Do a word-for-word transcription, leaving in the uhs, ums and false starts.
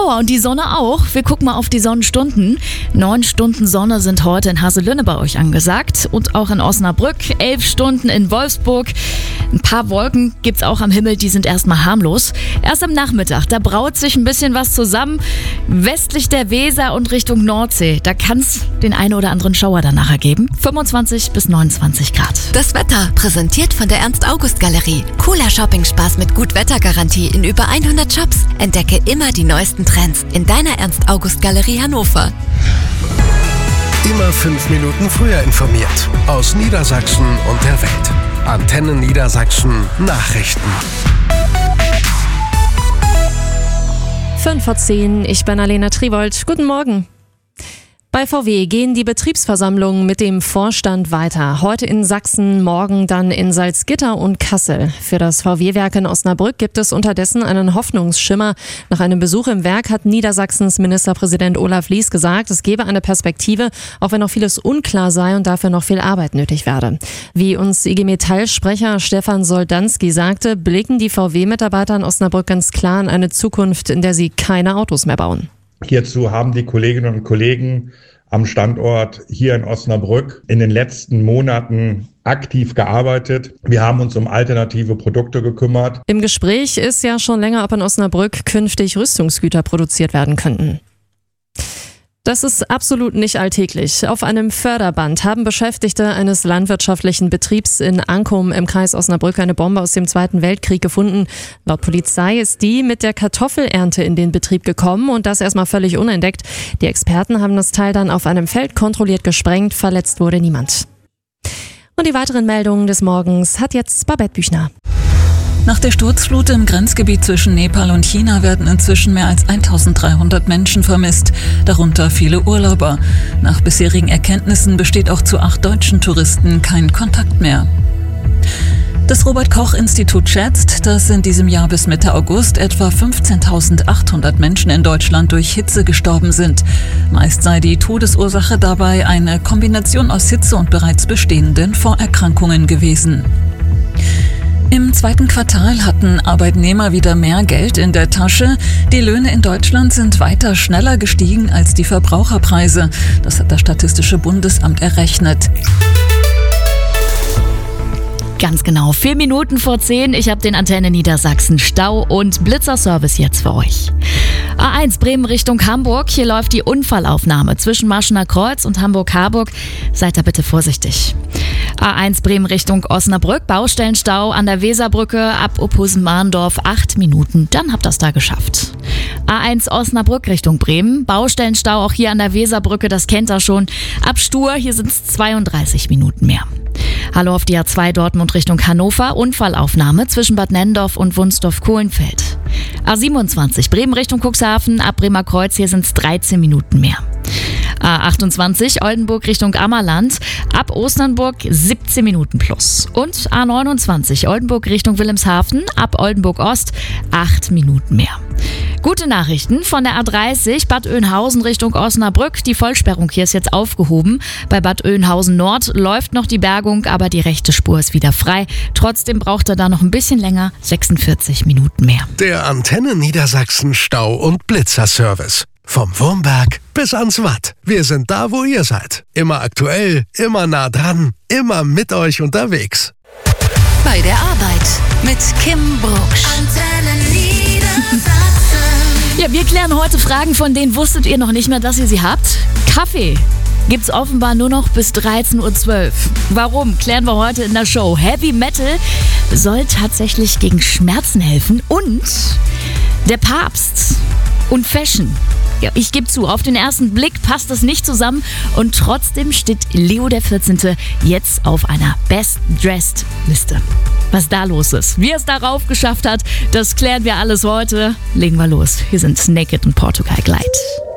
Aua, und die Sonne auch. Wir gucken mal auf die Sonnenstunden. Neun Stunden Sonne sind heute in Haselünne bei euch angesagt und auch in Osnabrück. Elf Stunden in Wolfsburg. Ein paar Wolken gibt's auch am Himmel, die sind erstmal harmlos. Erst am Nachmittag, da braut sich ein bisschen was zusammen. Westlich der Weser und Richtung Nordsee, da kann's den einen oder anderen Schauer dann nachher geben. fünfundzwanzig bis neunundzwanzig Grad. Das Wetter, präsentiert von der Ernst-August-Galerie. Cooler Shopping-Spaß mit Gut-Wetter-Garantie in über hundert Shops. Entdecke immer die neuesten Trends in deiner Ernst-August-Galerie Hannover. Immer fünf Minuten früher informiert. Aus Niedersachsen und der Welt. Antenne Niedersachsen Nachrichten. fünf vor zehn, ich bin Alena Triwold. Guten Morgen. Bei V W gehen die Betriebsversammlungen mit dem Vorstand weiter. Heute in Sachsen, morgen dann in Salzgitter und Kassel. Für das V W-Werk in Osnabrück gibt es unterdessen einen Hoffnungsschimmer. Nach einem Besuch im Werk hat Niedersachsens Ministerpräsident Olaf Lies gesagt, es gebe eine Perspektive, auch wenn noch vieles unklar sei und dafür noch viel Arbeit nötig werde. Wie uns I G Metall-Sprecher Stefan Soldanski sagte, blicken die V W-Mitarbeiter in Osnabrück ganz klar in eine Zukunft, in der sie keine Autos mehr bauen. Hierzu haben die Kolleginnen und Kollegen am Standort hier in Osnabrück in den letzten Monaten aktiv gearbeitet. Wir haben uns um alternative Produkte gekümmert. Im Gespräch ist ja schon länger, ob in Osnabrück künftig Rüstungsgüter produziert werden könnten. Das ist absolut nicht alltäglich. Auf einem Förderband haben Beschäftigte eines landwirtschaftlichen Betriebs in Ankum im Kreis Osnabrück eine Bombe aus dem Zweiten Weltkrieg gefunden. Laut Polizei ist die mit der Kartoffelernte in den Betrieb gekommen und das erstmal völlig unentdeckt. Die Experten haben das Teil dann auf einem Feld kontrolliert gesprengt. Verletzt wurde niemand. Und die weiteren Meldungen des Morgens hat jetzt Babette Büchner. Nach der Sturzflut im Grenzgebiet zwischen Nepal und China werden inzwischen mehr als eintausenddreihundert Menschen vermisst, darunter viele Urlauber. Nach bisherigen Erkenntnissen besteht auch zu acht deutschen Touristen kein Kontakt mehr. Das Robert-Koch-Institut schätzt, dass in diesem Jahr bis Mitte August etwa fünfzehntausendachthundert Menschen in Deutschland durch Hitze gestorben sind. Meist sei die Todesursache dabei eine Kombination aus Hitze und bereits bestehenden Vorerkrankungen gewesen. Im zweiten Quartal hatten Arbeitnehmer wieder mehr Geld in der Tasche. Die Löhne in Deutschland sind weiter schneller gestiegen als die Verbraucherpreise. Das hat das Statistische Bundesamt errechnet. Ganz genau, vier Minuten vor zehn. Ich habe den Antenne Niedersachsen Stau- und Blitzerservice jetzt für euch. A eins Bremen Richtung Hamburg. Hier läuft die Unfallaufnahme zwischen Marschener Kreuz und Hamburg-Harburg. Seid da bitte vorsichtig. A eins Bremen Richtung Osnabrück. Baustellenstau an der Weserbrücke ab Ophusen-Mahndorf. Acht Minuten. Dann habt ihr es da geschafft. A eins Osnabrück Richtung Bremen. Baustellenstau auch hier an der Weserbrücke. Das kennt ihr schon. Ab Stur. Hier sind es zweiunddreißig Minuten mehr. Hallo auf die A zwei Dortmund Richtung Hannover. Unfallaufnahme zwischen Bad Nennendorf und Wunsdorf-Kohlenfeld. A siebenundzwanzig Bremen Richtung Cuxhaven. Ab Bremer Kreuz. Hier sind es dreizehn Minuten mehr. A achtundzwanzig Oldenburg Richtung Ammerland. Ab Osternburg siebzehn Minuten plus. Und A neunundzwanzig Oldenburg Richtung Wilhelmshaven. Ab Oldenburg Ost acht Minuten mehr. Gute Nachrichten von der A dreißig Bad Oeynhausen Richtung Osnabrück. Die Vollsperrung hier ist jetzt aufgehoben. Bei Bad Oeynhausen Nord läuft noch die Bergung, aber die rechte Spur ist wieder frei. Trotzdem braucht er da noch ein bisschen länger, sechsundvierzig Minuten mehr. Der Antenne Niedersachsen Stau- und Blitzerservice. Vom Wurmberg bis ans Watt. Wir sind da, wo ihr seid. Immer aktuell, immer nah dran, immer mit euch unterwegs. Bei der Arbeit mit Kim Brucksch. Antenne Niedersachsen. Ja, wir klären heute Fragen, von denen wusstet ihr noch nicht mehr, dass ihr sie habt. Kaffee gibt's offenbar nur noch bis dreizehn Uhr zwölf. Warum? Klären wir heute in der Show. Heavy Metal soll tatsächlich gegen Schmerzen helfen und der Papst und Fashion. Ja, ich gebe zu, auf den ersten Blick passt das nicht zusammen und trotzdem steht Leo der vierzehnte jetzt auf einer Best-Dressed-Liste. Was da los ist, wie er es darauf geschafft hat, das klären wir alles heute. Legen wir los. Hier sind Naked und Portugal Glide.